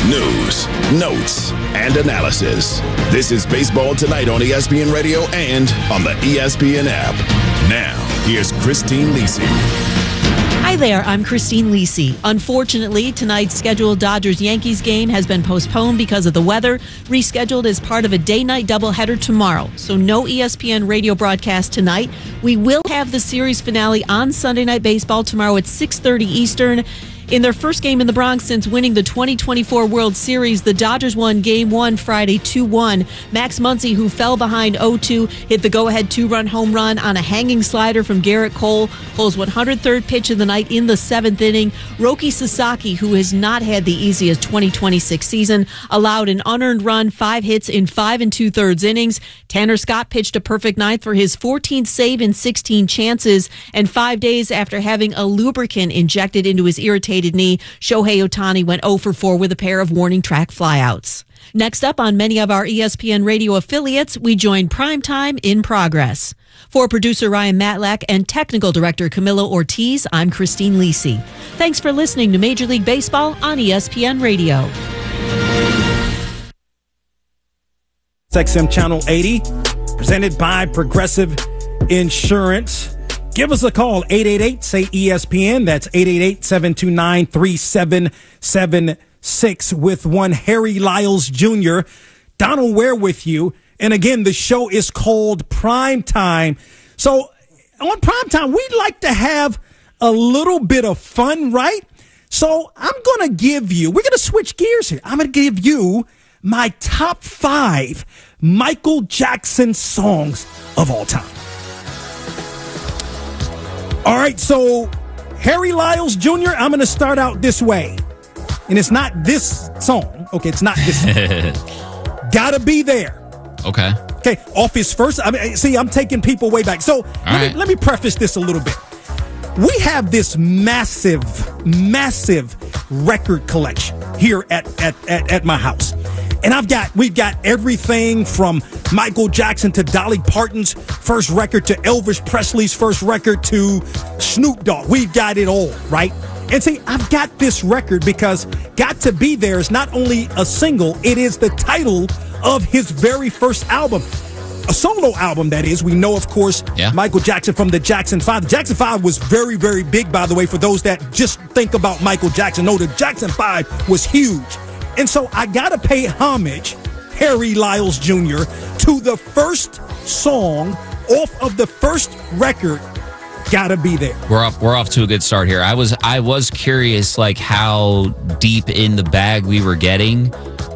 News, notes, and analysis. This is Baseball Tonight on ESPN Radio and on the ESPN app. Now, here's Christine Lisi. Hi there, I'm Christine Lisi. Unfortunately, tonight's scheduled Dodgers-Yankees game has been postponed because of the weather, rescheduled as part of a day-night doubleheader tomorrow. So no ESPN radio broadcast tonight. We will have the series finale on Sunday Night Baseball tomorrow at 6:30 Eastern. In their first game in the Bronx since winning the 2024 World Series, the Dodgers won Game 1 Friday 2-1. Max Muncy, who fell behind 0-2, hit the go-ahead two-run home run on a hanging slider from Garrett Cole. Cole's 103rd pitch of the night in the 7th inning. Roki Sasaki, who has not had the easiest 2026 season, allowed an unearned run, 5 hits in 5 2/3 innings. Tanner Scott pitched a perfect ninth for his 14th save in 16 chances. And 5 days after having a lubricant injected into his irritated knee, Shohei Ohtani went 0 for 4 with a pair of warning track flyouts. Next up on many of our ESPN radio affiliates, we join Primetime in Progress. For producer Ryan Matlack and technical director Camilo Ortiz, I'm Christine Lisi. Thanks for listening to Major League Baseball on ESPN Radio. XM Channel 80, presented by Progressive Insurance. Give us a call, 888-SAY-ESPN. That's 888-729-3776 with one Harry Lyles Jr. Donald Ware with you. And again, the show is called Primetime. So on Primetime, we like to have a little bit of fun, right? So I'm going to give you, we're going to switch gears here. I'm going to give you my top 5 Michael Jackson songs of all time. All right, so Harry Lyles Jr., I'm going to start out this way. And it's not this song. Okay, it's not this song. Gotta Be There. Okay. Okay, off his first. I'm taking people way back. So let me preface this a little bit. We have this massive record collection here at my house. And we've got everything from Michael Jackson to Dolly Parton's first record to Elvis Presley's first record to Snoop Dogg. We've got it all, right? And see, I've got this record because Got to Be There is not only a single, it is the title of his very first album. A solo album, that is. We know, of course, Michael Jackson from the Jackson 5. The Jackson 5 was very, very big, by the way, for those that just think about Michael Jackson. No, the Jackson 5 was huge. And so I got to pay homage, Harry Lyles Jr., to the first song off of the first record, Gotta Be There. We're off to a good start here. I was curious, like, how deep in the bag we were getting.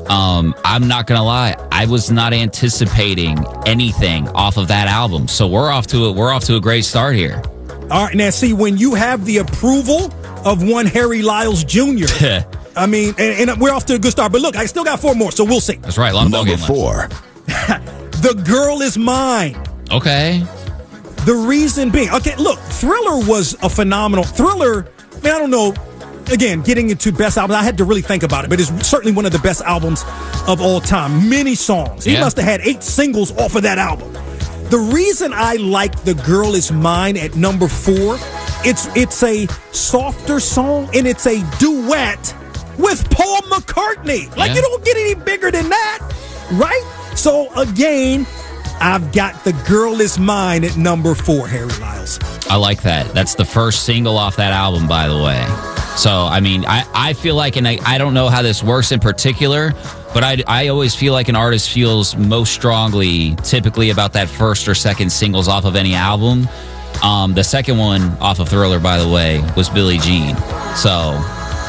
I'm not gonna lie, I was not anticipating anything off of that album. So we're off to a great start here. All right, now see, when you have the approval of one Harry Lyles Jr., I mean, and we're off to a good start. But look, I still got 4 more, so we'll see. That's right. Long Number 4. The Girl Is Mine. Okay. The reason being, okay, look, Thriller was a phenomenal. Thriller, man, I don't know. Again, getting into best albums, I had to really think about it, but it's certainly one of the best albums of all time. Many songs. He must have had 8 singles off of that album. The reason I like The Girl Is Mine at number 4, it's a softer song, and it's a duet with Paul McCartney. Like, you don't get any bigger than that, right? So, again, I've got The Girl Is Mine at number 4, Harry Lyles. I like that. That's the first single off that album, by the way. So, I mean, I feel like, and I don't know how this works in particular, but I always feel like an artist feels most strongly typically about that first or second singles off of any album. The second one off of Thriller, by the way, was Billie Jean. So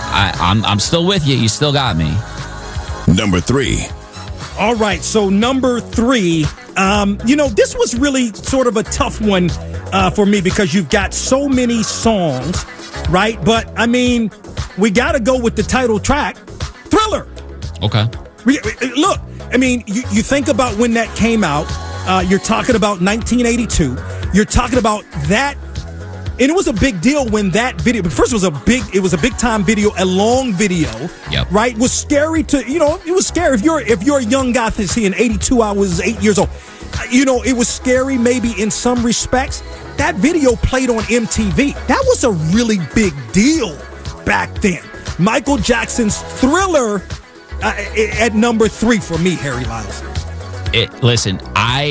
I'm still with you. You still got me. Number 3. All right, so number 3, this was really sort of a tough one for me because you've got so many songs, right? But, I mean, we got to go with the title track, Thriller. Okay. Look, I mean, you think about when that came out. You're talking about 1982. You're talking about that. And it was a big deal when that video, but first it was a big time video, a long video, right? It was scary it was scary. If you're a young guy to see in 82, I was 8 years old. It was scary maybe in some respects. That video played on MTV. That was a really big deal back then. Michael Jackson's Thriller at number 3 for me, Harry Lyles. Listen,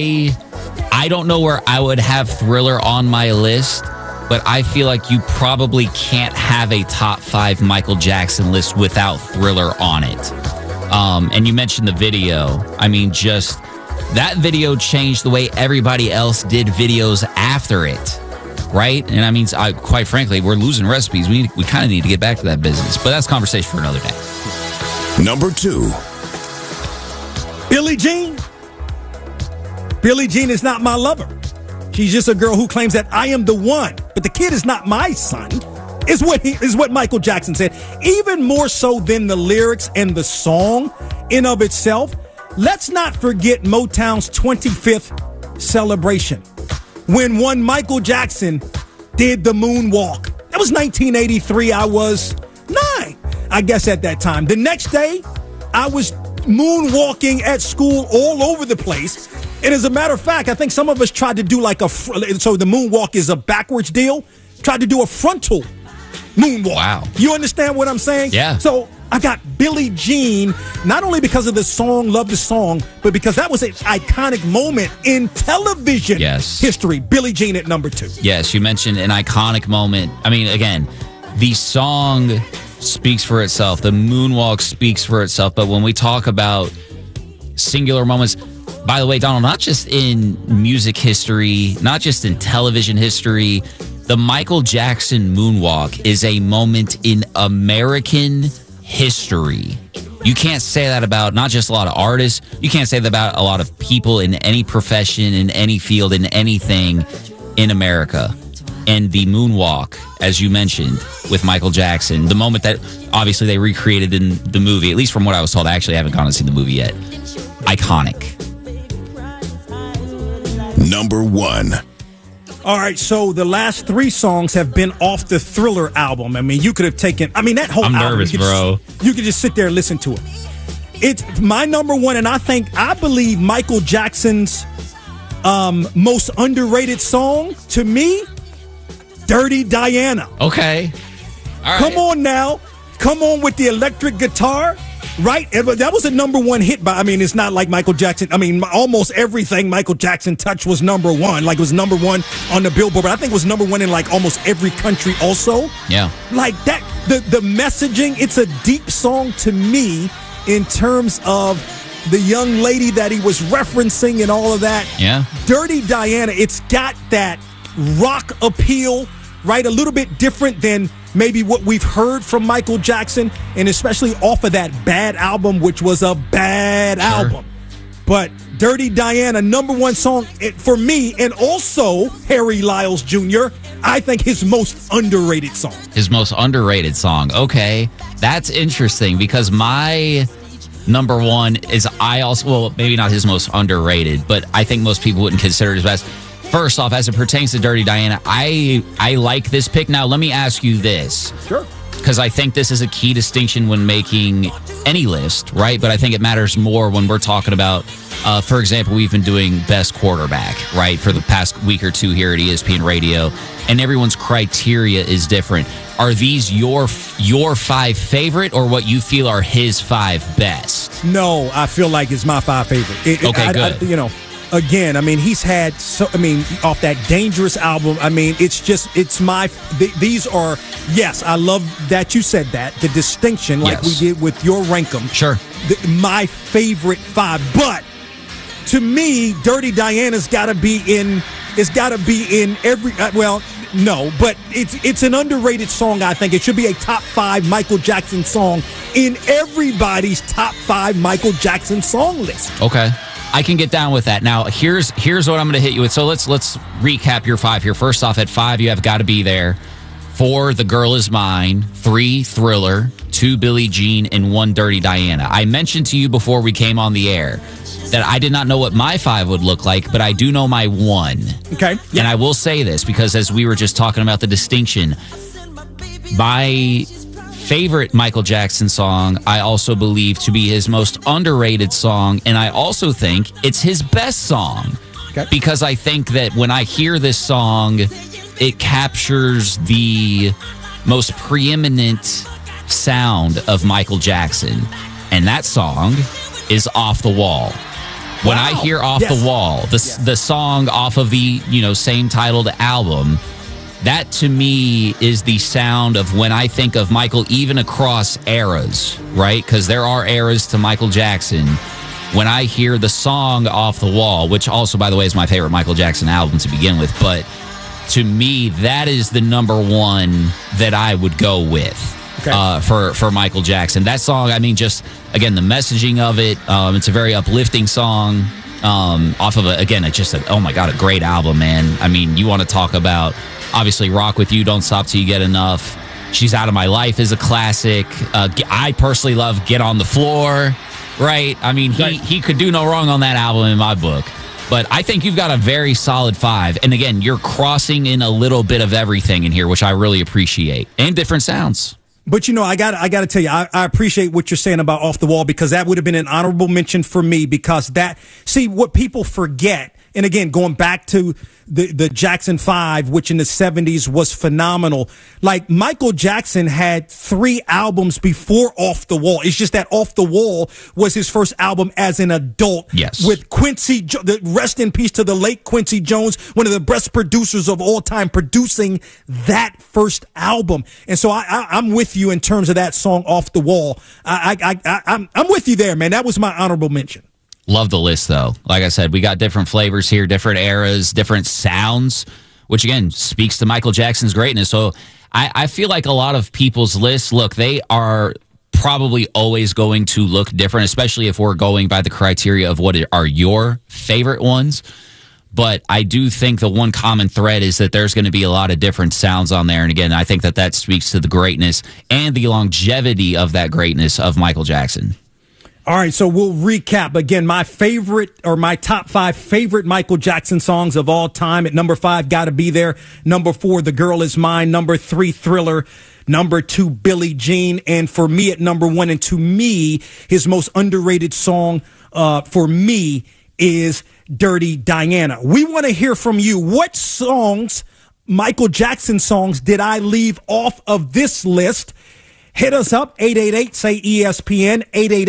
I don't know where I would have Thriller on my list, but I feel like you probably can't have a top 5 Michael Jackson list without Thriller on it. And you mentioned the video. I mean, just that video changed the way everybody else did videos after it, right? And I mean, quite frankly, we're losing recipes. We kind of need to get back to that business, but that's a conversation for another day. Number 2. Billie Jean. Billie Jean is not my lover. She's just a girl who claims that I am the one, but the kid is not my son, is what Michael Jackson said. Even more so than the lyrics and the song in of itself, let's not forget Motown's 25th celebration, when one Michael Jackson did the moonwalk. That was 1983. I was 9, I guess, at that time. The next day, I was moonwalking at school all over the place. And as a matter of fact, I think some of us tried to do so the moonwalk is a backwards deal, tried to do a frontal moonwalk. Wow. You understand what I'm saying? Yeah. So I got Billie Jean, not only because of the song, love the song, but because that was an iconic moment in television history. Billie Jean at number 2. Yes, you mentioned an iconic moment. I mean, again, the song speaks for itself. The moonwalk speaks for itself. But when we talk about singular moments, by the way, Donald, not just in music history, not just in television history, the Michael Jackson moonwalk is a moment in American history. You can't say that about not just a lot of artists. You can't say that about a lot of people in any profession, in any field, in anything in America. And the moonwalk, as you mentioned, with Michael Jackson, the moment that obviously they recreated in the movie, at least from what I was told, I actually haven't gone and seen the movie yet. Iconic. Number 1. All right, so the last 3 songs have been off the Thriller album. I mean, you could have taken, that whole I'm album. nervous, bro. You could just sit there and listen to it. It's my number 1, and I believe Michael Jackson's most underrated song, to me, Dirty Diana. Okay. All right. Come on now. Come on with the electric guitar. Right? That was a number 1 hit it's not like Michael Jackson. Almost everything Michael Jackson touched was number 1. Like, it was number 1 on the Billboard, but I think it was number 1 in like almost every country also. Yeah. Like that, the messaging, it's a deep song to me in terms of the young lady that he was referencing and all of that. Yeah. Dirty Diana, it's got that rock appeal, right? A little bit different than maybe what we've heard from Michael Jackson, and especially off of that Bad album, which was a bad album. But Dirty Diana, number 1 song for me, and also Harry Lyles Jr., I think his most underrated song. His most underrated song. Okay. That's interesting because my number 1 is maybe not his most underrated, but I think most people wouldn't consider it his best. First off, as it pertains to Dirty Diana, I like this pick. Now, let me ask you this. Sure. Because I think this is a key distinction when making any list, right? But I think it matters more when we're talking about, for example, we've been doing best quarterback, right, for the past week or 2 here at ESPN Radio, and everyone's criteria is different. Are these your 5 favorite, or what you feel are his 5 best? No, I feel like it's my 5 favorite. Okay, good. Again, these off that Dangerous album, these are, yes, I love that you said that, the distinction like we did with your rank 'em. Sure. My favorite 5. But to me, Dirty Diana's got to be in every, no, but it's an underrated song, I think. It should be a top 5 Michael Jackson song in everybody's top 5 Michael Jackson song list. Okay. I can get down with that. Now, here's what I'm going to hit you with. So let's recap your 5 here. First off, at 5, you have Got to Be There. 4, The Girl Is Mine. 3, Thriller. 2, Billie Jean. And 1, Dirty Diana. I mentioned to you before we came on the air that I did not know what my 5 would look like, but I do know my 1. Okay. Yeah. And I will say this because as we were just talking about the distinction, my favorite Michael Jackson song, I also believe to be his most underrated song, and I also think it's his best song. Okay. Because I think that when I hear this song, it captures the most preeminent sound of Michael Jackson. and that song is Off the Wall. When I hear Off the Wall, the song off of the same titled album, that to me is the sound of when I think of Michael, even across eras, right? Because there are eras to Michael Jackson. When I hear the song Off the Wall, which also, by the way, is my favorite Michael Jackson album to begin with, but to me, that is the number one that I would go with for Michael Jackson. That song, I mean, just, again, the messaging of it, it's a very uplifting song off of, oh my God, a great album, man. I mean, you want to talk about, obviously, Rock With You, Don't Stop Till You Get Enough. She's Out of My Life is a classic. I personally love Get on the Floor, right? I mean, he could do no wrong on that album in my book. But I think you've got a very solid 5. And again, you're crossing in a little bit of everything in here, which I really appreciate. And different sounds. But, I got to tell you, I appreciate what you're saying about Off the Wall, because that would have been an honorable mention for me, because what people forget, and again, going back to the Jackson 5, which in the 70s was phenomenal. Like, Michael Jackson had 3 albums before Off the Wall. It's just that Off the Wall was his first album as an adult. Yes. With Quincy, rest in peace to the late Quincy Jones, one of the best producers of all time, producing that first album. And so I'm with you in terms of that song Off the Wall. I'm with you there, man. That was my honorable mention. Love the list, though. Like I said, we got different flavors here, different eras, different sounds, which, again, speaks to Michael Jackson's greatness. So I feel like a lot of people's lists, look, they are probably always going to look different, especially if we're going by the criteria of what are your favorite ones. But I do think the one common thread is that there's going to be a lot of different sounds on there. And again, I think that speaks to the greatness and the longevity of that greatness of Michael Jackson. All right, so we'll recap. Again, my top 5 favorite Michael Jackson songs of all time. At number 5, Gotta Be There. Number 4, The Girl Is Mine. Number 3, Thriller. Number 2, Billie Jean. And for me, at number 1, and to me, his most underrated song for me is Dirty Diana. We want to hear from you. What songs, Michael Jackson songs, did I leave off of this list? Hit us up, 888-SAY-ESPN,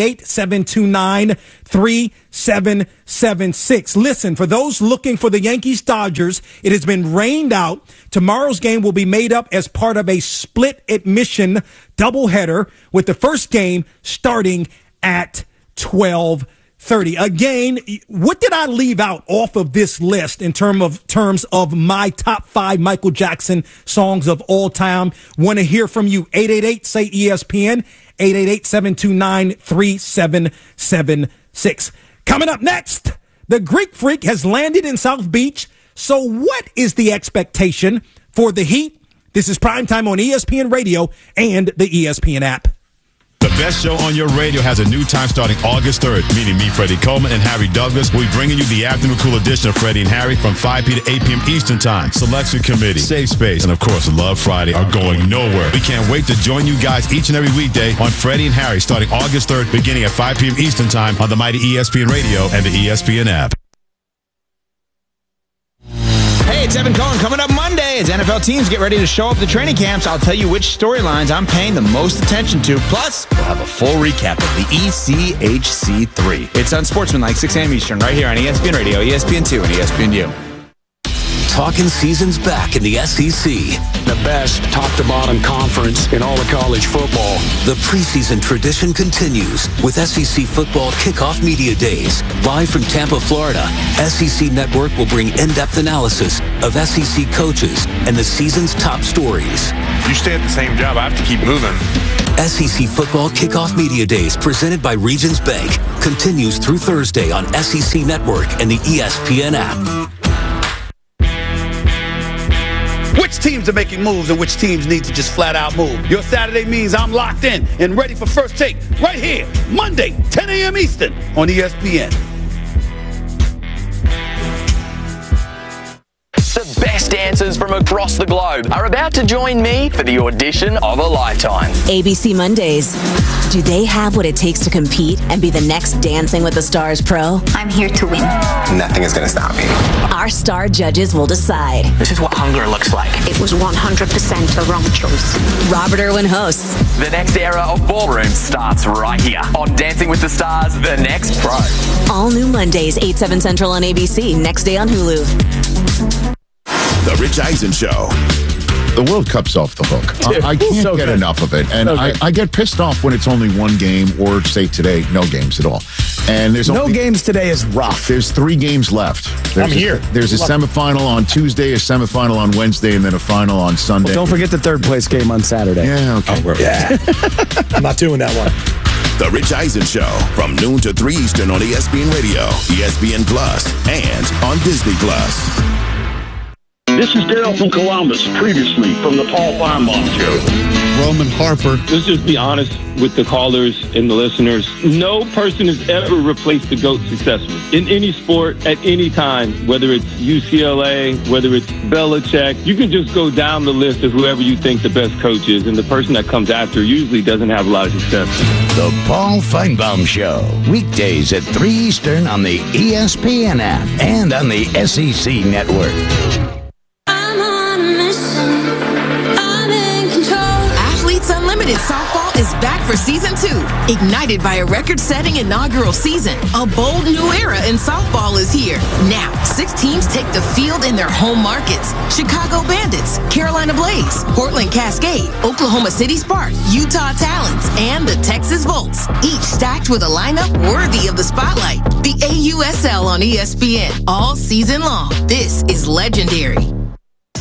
888-729-3776. Listen, for those looking for the Yankees-Dodgers, it has been rained out. Tomorrow's game will be made up as part of a split admission doubleheader, with the first game starting at 12:30. Again, what did I leave out off of this list in terms of my top 5 Michael Jackson songs of all time? Want to hear from you. 888-SAY-ESPN, 888-729-3776. Coming up next, the Greek Freak has landed in South Beach. So what is the expectation for the Heat? This is Primetime on ESPN Radio and the ESPN app. The best show on your radio has a new time starting August 3rd, meaning me, Freddie Coleman, and Harry Douglas. We'll be bringing you the afternoon cool edition of Freddie and Harry from 5 p.m. to 8 p.m. Eastern Time. Selection Committee, Safe Space, and of course, Love Friday are going nowhere. We can't wait to join you guys each and every weekday on Freddie and Harry starting August 3rd, beginning at 5 p.m. Eastern Time on the mighty ESPN Radio and the ESPN app. Hey, it's Evan Cohen. Coming up Monday, as NFL teams get ready to show up to training camps, I'll tell you which storylines I'm paying the most attention to. Plus, we'll have a full recap of the ECHC3. It's Unsportsmanlike, 6 a.m. Eastern, right here on ESPN Radio, ESPN2, and ESPNU. Talking season's back in the SEC. The best top-to-bottom conference in all of college football. The preseason tradition continues with SEC Football Kickoff Media Days. Live from Tampa, Florida, SEC Network will bring in-depth analysis of SEC coaches and the season's top stories. You stay at the same job, I have to keep moving. SEC Football Kickoff Media Days, presented by Regions Bank, continues through Thursday on SEC Network and the ESPN app. Which teams are making moves and which teams need to just flat out move? Your Saturday means I'm locked in and ready for First Take right here, Monday, 10 a.m. Eastern on ESPN. The best dancers from across the globe are about to join me for the audition of a lifetime. ABC Mondays. Do they have what it takes to compete and be the next Dancing with the Stars pro? I'm here to win. Nothing is going to stop me. Our star judges will decide. This is what hunger looks like. It was 100% a wrong choice. Robert Irwin hosts. The next era of ballroom starts right here on Dancing with the Stars, The Next Pro. All new Mondays, 8, 7 Central on ABC. Next day on Hulu. The Rich Eisen Show. The World Cup's off the hook. I can't So get good. enough of it. And So good. I get pissed off when it's only one game, or say today, no games at all. And there's No only, games today is rough. There's 3 games left. I'm here. There's a semifinal on Tuesday, a semifinal on Wednesday, and then a final on Sunday. Don't forget the third place game on Saturday. Yeah, okay. I'm not doing that one. The Rich Eisen Show from noon to 3 Eastern on ESPN Radio, ESPN Plus, and on Disney Plus. This is Daryl from Columbus, previously from the Paul Feinbaum Show. Roman Harper. Let's just be honest with the callers and the listeners. No person has ever replaced the GOAT successfully in any sport at any time, whether it's UCLA, whether it's Belichick. You can just go down the list of whoever you think the best coach is, and the person that comes after usually doesn't have a lot of success. The Paul Feinbaum Show, weekdays at 3 Eastern on the ESPN app and on the SEC Network. Unlimited Softball is back for Season 2. Ignited by a record-setting inaugural season, a bold new era in softball is here. Now, 6 teams take the field in their home markets. Chicago Bandits, Carolina Blaze, Portland Cascade, Oklahoma City Sparks, Utah Talons, and the Texas Volts. Each stacked with a lineup worthy of the spotlight. The AUSL on ESPN all season long. This is legendary.